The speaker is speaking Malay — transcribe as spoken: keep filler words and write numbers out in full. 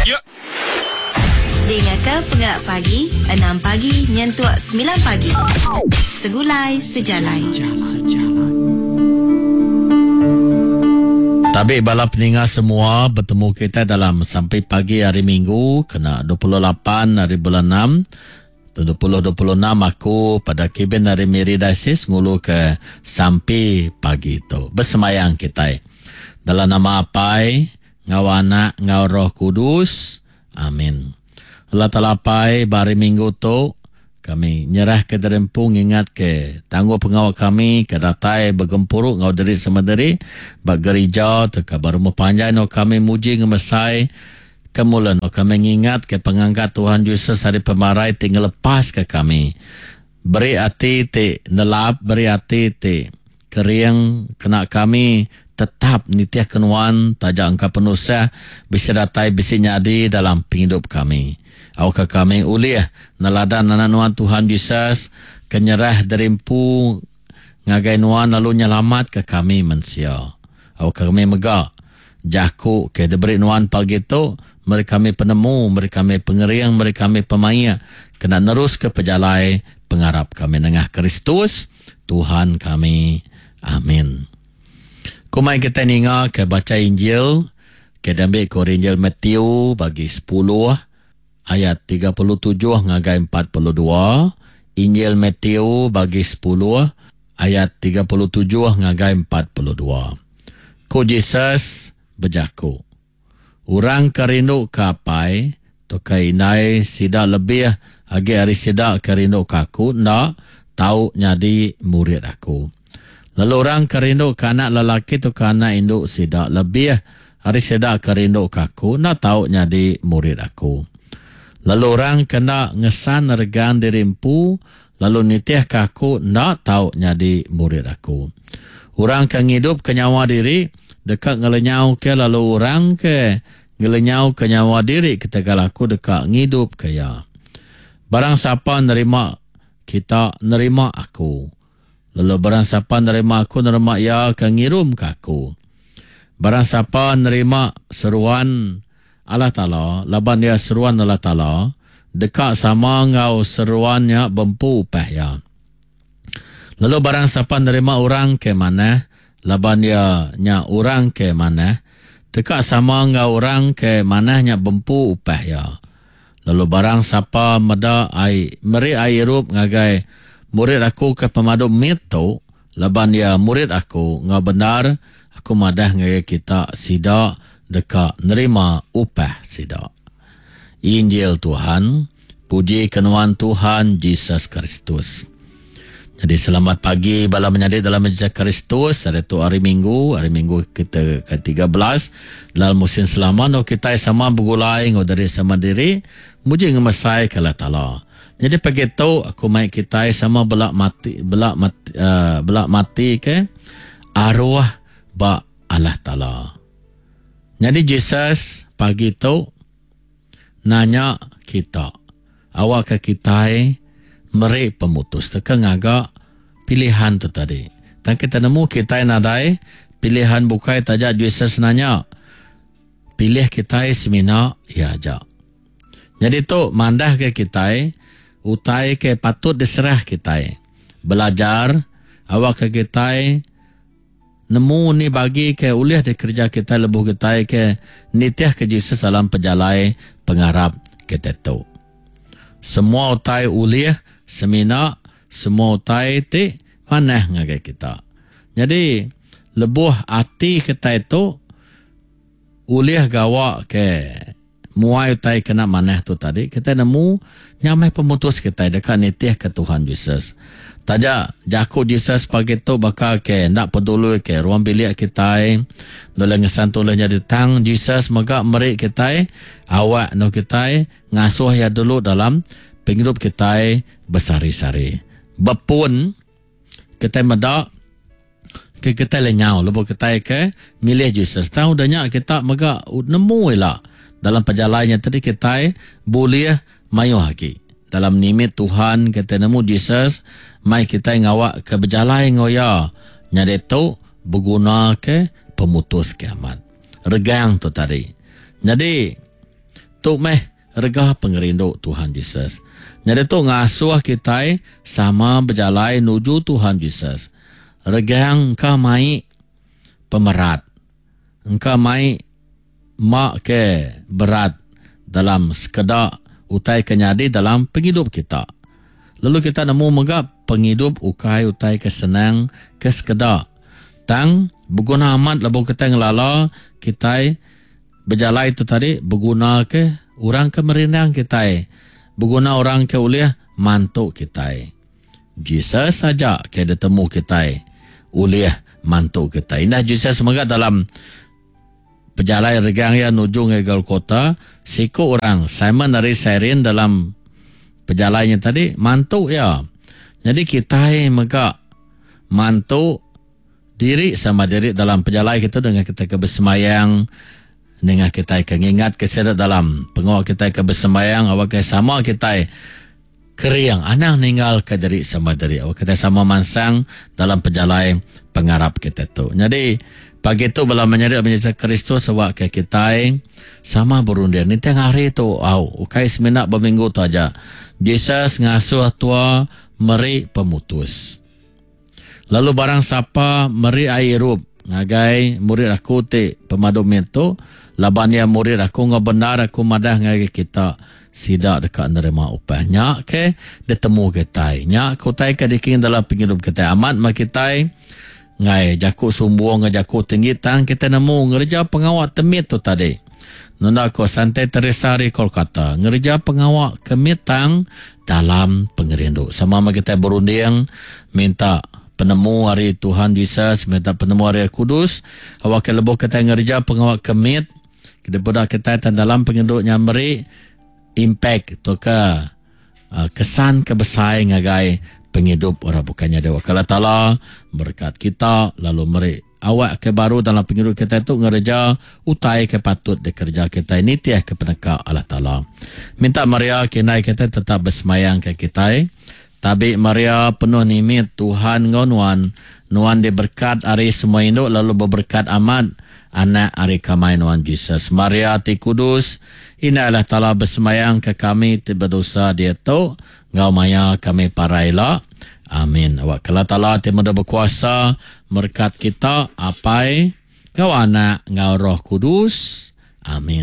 Ya. Dengarkan Pengerat Pagi, enam pagi nyentuh sembilan pagi. Segulai sejalan. Tabik bala pendengar semua, bertemu kita dalam Sampai Pagi hari Minggu kena dua puluh lapan hari bulan enam dua ribu dua puluh enam. Aku pada Kibin dari Miridasis ngulu ke Sampai Pagi itu bersemayang kita dalam nama Apai ngau anak ngau Roh Kudus, amin. Allah talapai bari minggu tu kami nyerah ke derempung ingat ke tangguh pengawal kami ke datai bergempuruk ngau diri semederi bak gereja tu kabar rumah panjang no kami muji ngemesai kemulan no kami ingat ke pengangkat Tuhan Yesus hari pemarai tinggal lepas ke kami beri hati te nelap beri hati te keriang kena kami tetap nitiah kenuan tajak angka penusah bisa datai bisa nyadi dalam penghidup kami. Awak kami uliah naladan anak nuan Tuhan Yesus kenyerah derimpu ngagai nuan lalu nyelamat ke kami manusia. Awak kami megak jaku ke diberi nuan pagi tu mereka kami penemu, mereka kami pengeriang, mereka kami pemaya kena nerus ke pejalai pengarap kami nengah Kristus Tuhan kami, amin. Kumai kita ninga ke baca Injil ke ambil ke Injil Matthew bagi sepuluh ayat tiga puluh tujuh ngagai empat puluh dua. Injil Matthew bagi sepuluh ayat tiga puluh tujuh ngagai empat puluh dua. Ko Jesus berjaku. Orang kerindu kapai to kainai sida lebih agi hari sida kerindu kaku nak tahu nyadi murid aku. Lalu orang kerindu ke anak lelaki tu ke anak induk sida lebih hari sida kerindu kaku nak tahu nyadi murid aku. Lalu orang kena ngesan regan dirimpu lalu nitiah kaku nak tahu nyadi murid aku. Orang kan hidup ke nyawa diri dekat ngelenyau ke lalu orang ke ngelenyau ke nyawa diri ketika laku dekat ngidup ke ya. Barang siapa nerima kita nerima aku. Lalu barang siapa nerima aku nerima ya akan ngirum ke aku. Barang siapa nerima seruan Allah Ta'ala, laban dia seruan Allah Ta'ala, dekat sama ngau seruannya bempu upah ya. Lalu barang siapa nerima orang ke mana, laban dia nya orang ke mana, dekat sama ngau orang ke mana nya bempu upah ya. Lalu barang siapa meda ai meri ai rup ngagai murid aku ke pemadu mit tu, laban dia murid aku ngau benar, aku madah ngagai kita sida dekat nerima upah sida. Injil Tuhan, puji kenuan Tuhan Yesus Kristus. Jadi selamat pagi bala menyadi dalam Yesus Kristus. Hari tu hari Minggu, hari Minggu kita ke tiga belas dalam musim selamat no kita sama bergulai ngau dari sama diri muji ngemesai ke Allah Ta'ala. Jadi pagi tu aku mai kita sama belak mati belak mati uh, belak mati ke arwah ba Allah Ta'ala. Jadi Jesus pagi tu nanya kita, awak ke kita meri pemutus tekan agak pilihan tu tadi. Dan kita nemu kita nadai pilihan bukai tajak Jesus nanya pilih kita semina ya aja. Jadi tu mandah ke kita utai ke patut diserah kita belajar awak ke kita nemu ni bagi ke uliah di kerja kita lebuh kita ke nitiah ke Jesus dalam pejalai pengarap kita tu. Semua utai uliah semina semua utai ti manah ngagai kita. Jadi lebuh hati kita itu uliah gawa ke muai utai kena manah tu tadi kita nemu nyamai pemutus kita dekat nitiah ke Tuhan Yesus. Taja jaku Jesus pagi tu bakal ke nak peduli ke ruang bilik kita noleh ngesan tu lehnya datang Jesus megak merik kita awak no kita ngasuh ya dulu dalam penghidup kita besari-sari. Bepun kita medak ke kita lenyau lepas kita ke milih Jesus. Tahu danya kita megak nemu lah dalam perjalanannya tadi kita boleh mayu lagi. Dalam nimit Tuhan kita nemu Jesus, mai kita ngawak ke berjalai ngoya. Nyade tu berguna ke pemutus kiamat. Regang tu tadi. Jadi untuk meh regah pengerinduk Tuhan Yesus. Jadi tu ngasuh kita sama berjalan nuju Tuhan Yesus. Regang engkau mai pemerat. Engkau mai mak ke berat dalam sekedar utai kenyadi dalam penghidup kita. Lalu kita nemu megap penghidup ukai utai kesenang ke sekedar. Tang berguna amat labu kita ngelala kita berjalan itu tadi berguna ke orang ke merinang kita. Berguna orang ke uliah mantuk kita. Jesus saja ke ditemu kita. Uliah mantuk kita. Indah Jesus semoga dalam perjalanan regang ya nuju ke Golgota, siku orang Simon dari Cyrene dalam perjalanannya tadi mantuk ya. Jadi kita mega mantuk diri sama diri dalam perjalanan kita dengan kita ke bersemayang, dengan kita mengingat kesedat dalam pengawal kita ke bersemayang, awak ke sama kita keriang anang ninggal ke diri sama diri, awak kita sama mansang dalam perjalanan pengarap kita tu. Jadi pagi tu bila menyedek menjadi Kristus awak ke kita sama berundian. Ni tengah hari tu au ukai seminat berminggu tu aja. Jesus ngasuh tua meri pemutus. Lalu barang siapa meri airup ngagai murid aku te pemadum itu laban ya murid aku ngabenar aku madah ngagai kita sidak dekat nerima upahnya ke ditemu kita nya aku tai ke diking dalam penghidup kita amat mak kita ngai jaku sumbuang jaku tinggi tang kita nemu ngerja pengawal temit tu tadi nunda ko Santai Teresa di Kolkata ngerja pengawal kemitang dalam pengerindu sama mak kita berunding minta penemu hari Tuhan Yesus, minta penemu hari Kudus. Awak lebih kita ngerja pengawal kemit. Kita pada kita dalam penginduknya beri impact atau ke uh, kesan kebesaran ngagai penghidup orang bukannya Dewa. Kalau Ta'ala berkat kita lalu meri awak ke baru dalam penghidup kita itu ngerja utai ke patut dikerja kita ini tiah ke peneka Allah Ta'ala. Minta Maria kena kita tetap bersemayang ke kita. Tapi Maria penuh nimit Tuhan ngonuan nuan diberkat hari semua induk lalu berberkat amat anak hari kamai nuan Jesus. Maria ti kudus ina Allah Ta'ala bersemayang ke kami ti berdosa dia tu ngau maya kami paraila. Amin. Awak Allah Ta'ala ti muda berkuasa berkat kita apai ngau anak ngau roh kudus. Amin.